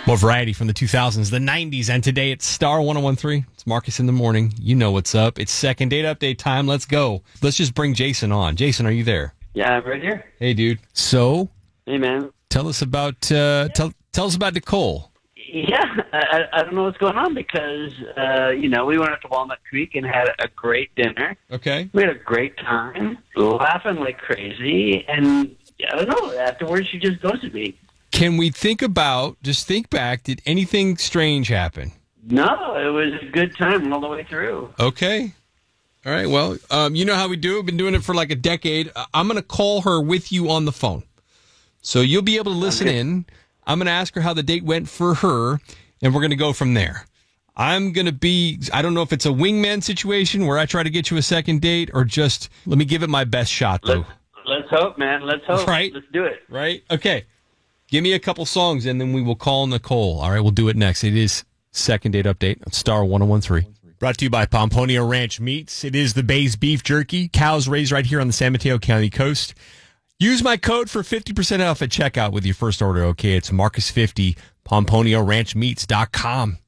More variety from the 2000s, the 90s, and today it's Star 1013. It's Marcus in the morning. You know what's up. It's second date update time. Let's go. Let's just bring Jason on. Jason, are you there? Yeah, I'm right here. Hey, dude. So, Hey, man. tell us about tell us about Nicole. Yeah, I don't know what's going on because, we went up to Walnut Creek and had a great dinner. Okay. We had a great time, laughing like crazy, and I don't know, afterwards she just ghosted me. Can we think back, did anything strange happen? No, it was a good time all the way through. Okay. All right. Well, you know how we do it. We've been doing it for like a decade. I'm going to call her with you on the phone. So you'll be able to listen in. I'm going to ask her how the date went for her, and we're going to go from there. I don't know if it's a wingman situation where I try to get you a second date or just let me give it my best shot, though. Let's hope, man. Let's hope. Right. Let's do it. Right? Okay. Give me a couple songs, and then we will call Nicole. All right, we'll do it next. It is second date update on Star 1013. Brought to you by Pomponio Ranch Meats. It is the Bay's beef jerky. Cows raised right here on the San Mateo County coast. Use my code for 50% off at checkout with your first order, okay? It's Marcus50, PomponioRanchMeats.com.